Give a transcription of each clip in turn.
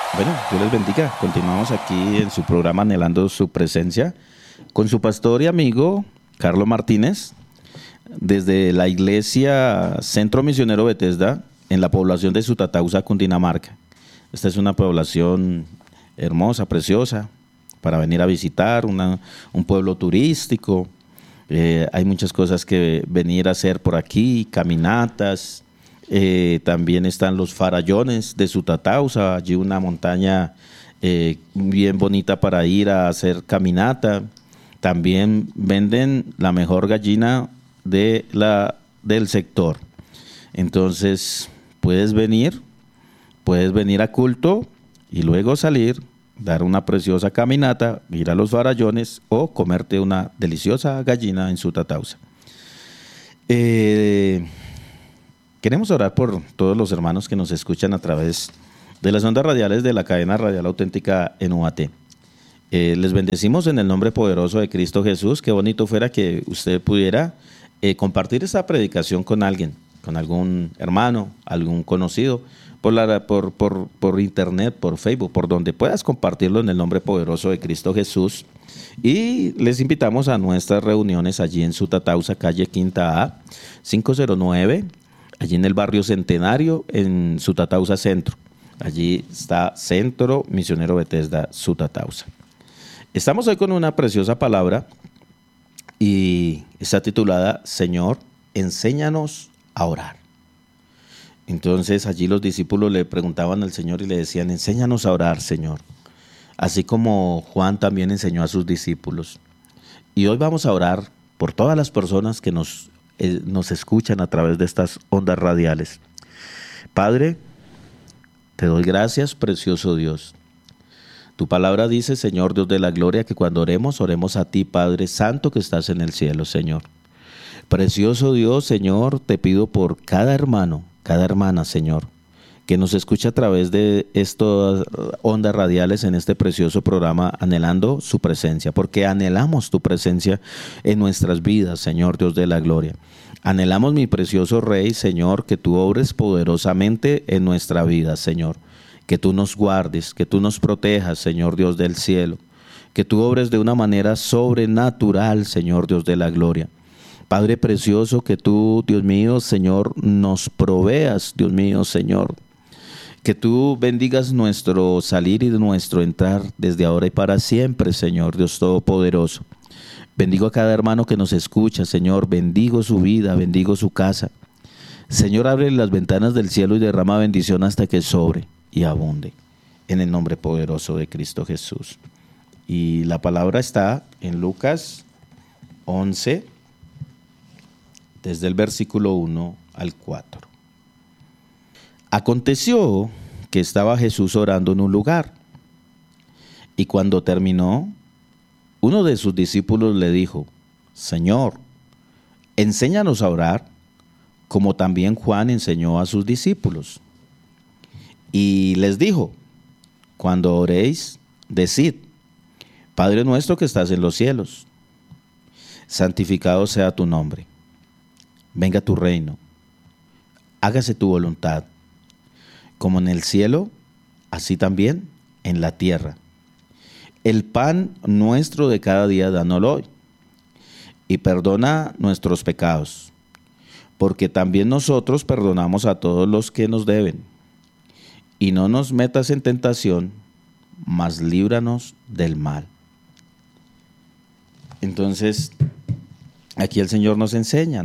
Bueno, Dios les bendiga. Continuamos aquí en su programa Anhelando su presencia con su pastor y amigo Carlos Martínez desde la iglesia Centro Misionero Bethesda en la población de Sutatausa, Cundinamarca. Esta es una población hermosa, preciosa, para venir a visitar, un pueblo turístico. Hay muchas cosas que venir a hacer por aquí, caminatas. También están los farallones de Sutatausa, allí una montaña bien bonita para ir a hacer caminata. También venden la mejor gallina del sector. Entonces puedes venir a culto y luego salir, dar una preciosa caminata, ir a los farallones o comerte una deliciosa gallina en Sutatausa. Queremos orar por todos los hermanos que nos escuchan a través de las ondas radiales de la cadena radial auténtica en UAT. Les bendecimos en el nombre poderoso de Cristo Jesús. Qué bonito fuera que usted pudiera compartir esta predicación con alguien, con algún hermano, algún conocido, por internet, por Facebook, por donde puedas compartirlo en el nombre poderoso de Cristo Jesús. Y les invitamos a nuestras reuniones allí en Sutatausa, calle Quinta A, 509, allí en el barrio Centenario, en Sutatausa Centro. Allí está Centro Misionero Bethesda, Sutatausa. Estamos hoy con una preciosa palabra y está titulada Señor, enséñanos a orar. Entonces allí los discípulos le preguntaban al Señor y le decían, enséñanos a orar, Señor. Así como Juan también enseñó a sus discípulos. Y hoy vamos a orar por todas las personas que nos escuchan a través de estas ondas radiales. Padre, te doy gracias, precioso Dios. Tu palabra dice, Señor Dios de la gloria, que cuando oremos a ti, Padre Santo, que estás en el cielo, Señor. Precioso Dios, Señor, te pido por cada hermano, cada hermana, Señor, que nos escucha a través de estas ondas radiales en este precioso programa, anhelando su presencia, porque anhelamos tu presencia en nuestras vidas, Señor Dios de la gloria. Anhelamos, mi precioso Rey, Señor, que tú obres poderosamente en nuestra vida, Señor. Que tú nos guardes, que tú nos protejas, Señor Dios del cielo. Que tú obres de una manera sobrenatural, Señor Dios de la gloria. Padre precioso, que tú, Dios mío, Señor, nos proveas, Dios mío, Señor. Que tú bendigas nuestro salir y nuestro entrar desde ahora y para siempre, Señor Dios Todopoderoso. Bendigo a cada hermano que nos escucha, Señor. Bendigo su vida, bendigo su casa. Señor, abre las ventanas del cielo y derrama bendición hasta que sobre y abunde, en el nombre poderoso de Cristo Jesús. Y la palabra está en Lucas 11, desde el versículo 1 al 4. Aconteció que estaba Jesús orando en un lugar, y cuando terminó, uno de sus discípulos le dijo, Señor, enséñanos a orar, como también Juan enseñó a sus discípulos. Y les dijo, cuando oréis, decid, Padre nuestro que estás en los cielos, santificado sea tu nombre, venga tu reino, hágase tu voluntad, como en el cielo, así también en la tierra. El pan nuestro de cada día dánoslo hoy, y perdona nuestros pecados, porque también nosotros perdonamos a todos los que nos deben. Y no nos metas en tentación, mas líbranos del mal. Entonces, aquí el Señor nos enseña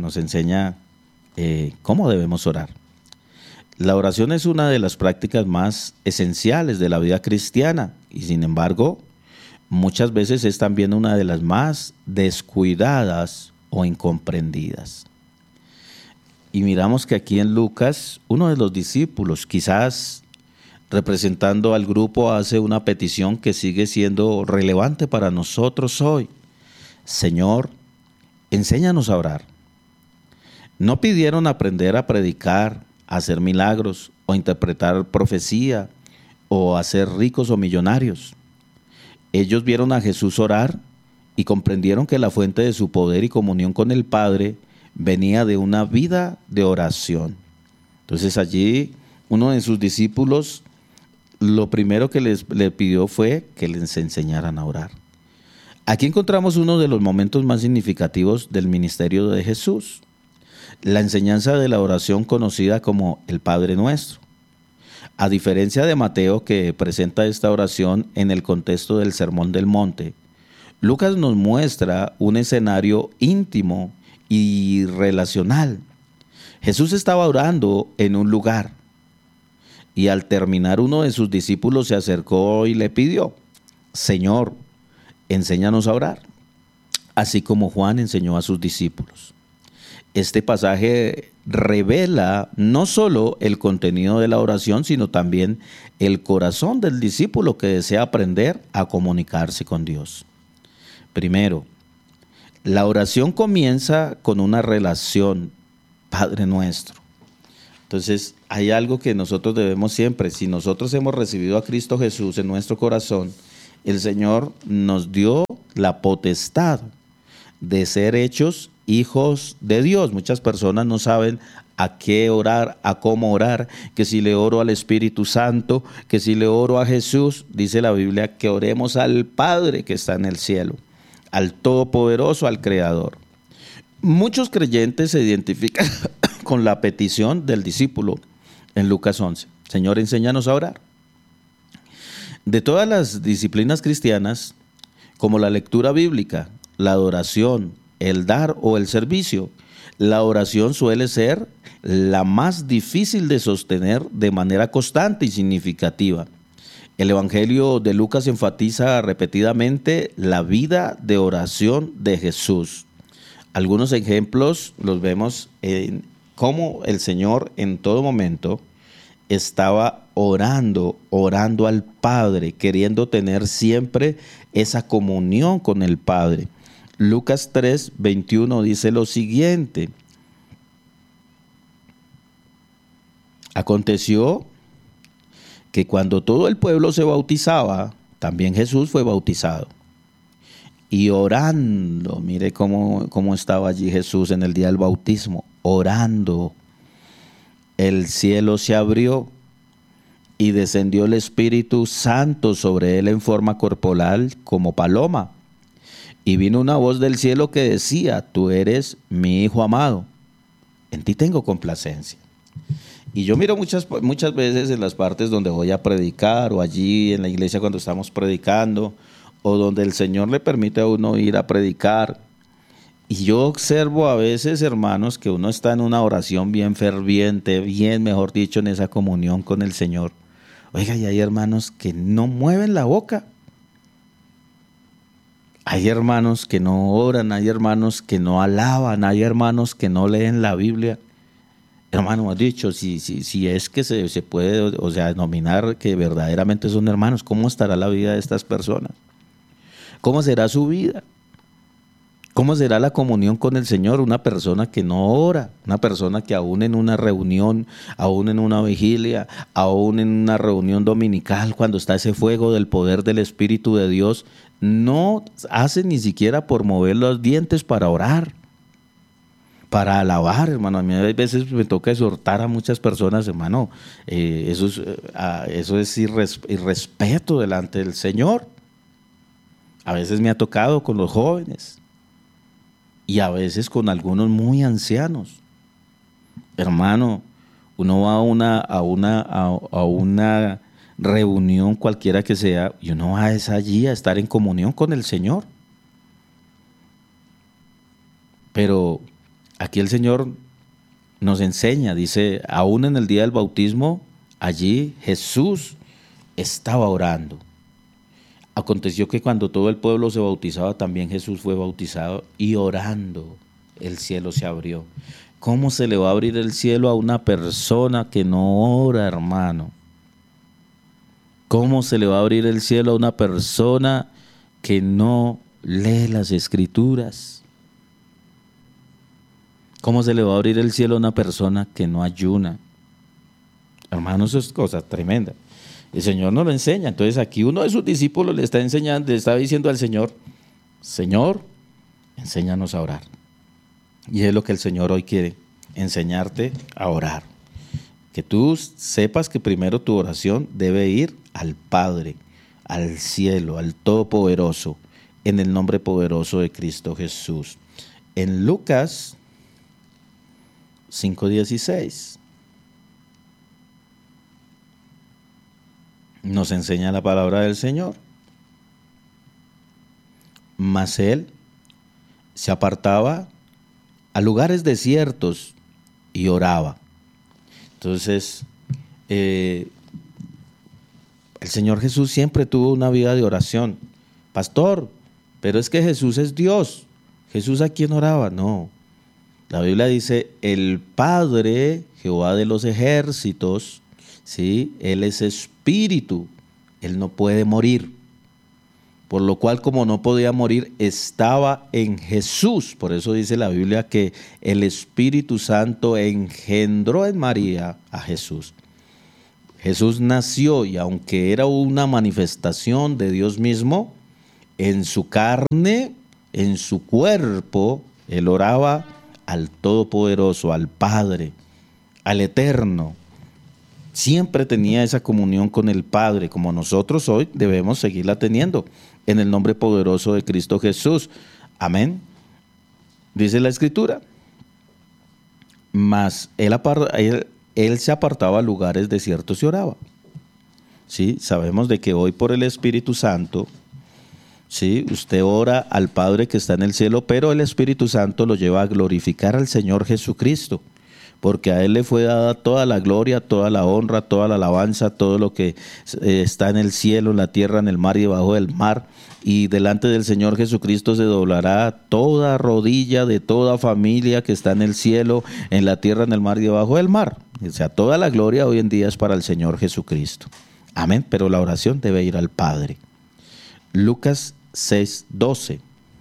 cómo debemos orar. La oración es una de las prácticas más esenciales de la vida cristiana y sin embargo, muchas veces es también una de las más descuidadas o incomprendidas. Y miramos que aquí en Lucas, uno de los discípulos, quizás representando al grupo, hace una petición que sigue siendo relevante para nosotros hoy. Señor, enséñanos a orar. No pidieron aprender a predicar, a hacer milagros o interpretar profecía o a ser ricos o millonarios. Ellos vieron a Jesús orar y comprendieron que la fuente de su poder y comunión con el Padre venía de una vida de oración. Entonces allí uno de sus discípulos lo primero que le pidió fue que les enseñaran a orar. Aquí encontramos uno de los momentos más significativos del ministerio de Jesús, la enseñanza de la oración conocida como el Padre Nuestro. A diferencia de Mateo, que presenta esta oración en el contexto del Sermón del Monte, Lucas nos muestra un escenario íntimo y relacional. Jesús estaba orando en un lugar y al terminar uno de sus discípulos se acercó y le pidió: Señor, enséñanos a orar, así como Juan enseñó a sus discípulos. Este pasaje revela no solo el contenido de la oración, sino también el corazón del discípulo que desea aprender a comunicarse con Dios. Primero, la oración comienza con una relación, Padre Nuestro. Entonces, hay algo que nosotros debemos siempre, si nosotros hemos recibido a Cristo Jesús en nuestro corazón, el Señor nos dio la potestad de ser hechos hijos de Dios. Muchas personas no saben a qué orar, a cómo orar, que si le oro al Espíritu Santo, que si le oro a Jesús. Dice la Biblia que oremos al Padre que está en el cielo, al Todopoderoso, al Creador. Muchos creyentes se identifican con la petición del discípulo en Lucas 11. Señor, enséñanos a orar. De todas las disciplinas cristianas, como la lectura bíblica, la adoración, el dar o el servicio, la oración suele ser la más difícil de sostener de manera constante y significativa. El Evangelio de Lucas enfatiza repetidamente la vida de oración de Jesús. Algunos ejemplos los vemos en cómo el Señor en todo momento estaba orando al Padre, queriendo tener siempre esa comunión con el Padre. Lucas 3:21 dice lo siguiente: aconteció que cuando todo el pueblo se bautizaba, también Jesús fue bautizado. Y orando, mire cómo estaba allí Jesús en el día del bautismo, orando, el cielo se abrió y descendió el Espíritu Santo sobre él en forma corporal como paloma. Y vino una voz del cielo que decía: tú eres mi Hijo amado, en ti tengo complacencia. Y yo miro muchas veces en las partes donde voy a predicar, o allí en la iglesia cuando estamos predicando, o donde el Señor le permite a uno ir a predicar. Y yo observo a veces, hermanos, que uno está en una oración bien ferviente, bien, mejor dicho, en esa comunión con el Señor. Oiga, y hay hermanos que no mueven la boca. Hay hermanos que no oran, hay hermanos que no alaban, hay hermanos que no leen la Biblia. Hermano, has dicho, si es que se puede, o sea, denominar que verdaderamente son hermanos, ¿cómo estará la vida de estas personas? ¿Cómo será su vida? ¿Cómo será la comunión con el Señor? Una persona que no ora, una persona que aún en una reunión, aún en una vigilia, aún en una reunión dominical, cuando está ese fuego del poder del Espíritu de Dios, no hace ni siquiera por mover los dientes para orar, para alabar, hermano. A mí a veces me toca exhortar a muchas personas, hermano, eso es irrespeto delante del Señor. A veces me ha tocado con los jóvenes y a veces con algunos muy ancianos. Hermano, uno va a una reunión cualquiera que sea y uno va allí a estar en comunión con el Señor. Pero aquí el Señor nos enseña, dice, aún en el día del bautismo, allí Jesús estaba orando. Aconteció que cuando todo el pueblo se bautizaba, también Jesús fue bautizado y orando, el cielo se abrió. ¿Cómo se le va a abrir el cielo a una persona que no ora, hermano? ¿Cómo se le va a abrir el cielo a una persona que no lee las Escrituras? ¿Cómo se le va a abrir el cielo a una persona que no ayuna? Hermano, eso es cosa tremenda. El Señor nos lo enseña. Entonces aquí uno de sus discípulos le está enseñando, le está diciendo al Señor: Señor, enséñanos a orar. Y es lo que el Señor hoy quiere, enseñarte a orar. Que tú sepas que primero tu oración debe ir al Padre, al cielo, al Todopoderoso, en el nombre poderoso de Cristo Jesús. En Lucas 5:16 nos enseña la palabra del Señor. Mas él se apartaba a lugares desiertos y oraba. Entonces, el Señor Jesús siempre tuvo una vida de oración. Pastor, pero es que Jesús es Dios. ¿Jesús a quién oraba? No. La Biblia dice, el Padre, Jehová de los ejércitos, ¿sí? Él es espíritu, Él no puede morir. Por lo cual, como no podía morir, estaba en Jesús. Por eso dice la Biblia que el Espíritu Santo engendró en María a Jesús. Jesús nació y aunque era una manifestación de Dios mismo, en su carne, en su cuerpo, Él oraba al Todopoderoso, al Padre, al Eterno. Siempre tenía esa comunión con el Padre, como nosotros hoy debemos seguirla teniendo, en el nombre poderoso de Cristo Jesús. Amén. Dice la Escritura. Mas él se apartaba a lugares desiertos y oraba. ¿Sí? Sabemos de que hoy por el Espíritu Santo, ¿sí? Usted ora al Padre que está en el cielo, pero el Espíritu Santo lo lleva a glorificar al Señor Jesucristo, porque a Él le fue dada toda la gloria, toda la honra, toda la alabanza, todo lo que está en el cielo, en la tierra, en el mar y debajo del mar. Y delante del Señor Jesucristo se doblará toda rodilla de toda familia que está en el cielo, en la tierra, en el mar y debajo del mar. O sea, toda la gloria hoy en día es para el Señor Jesucristo. Amén, pero la oración debe ir al Padre. Lucas 6:12.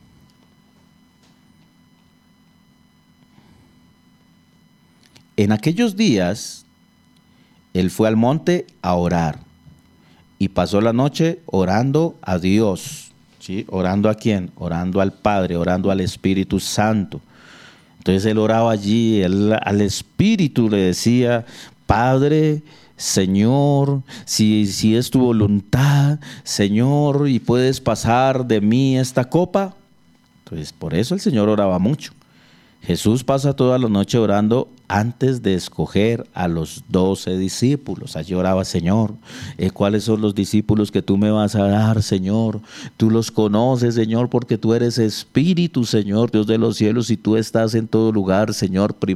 En aquellos días, él fue al monte a orar y pasó la noche orando a Dios. ¿Sí? ¿Orando a quién? Orando al Padre, orando al Espíritu Santo. Entonces él oraba allí, al Espíritu le decía, Padre, Señor, si es tu voluntad, Señor, y puedes pasar de mí esta copa. Entonces por eso el Señor oraba mucho. Jesús pasa toda la noche orando antes de escoger a los 12 discípulos. Allí oraba, Señor, ¿cuáles son los discípulos que tú me vas a dar, Señor? Tú los conoces, Señor, porque tú eres Espíritu, Señor, Dios de los cielos, y tú estás en todo lugar, Señor.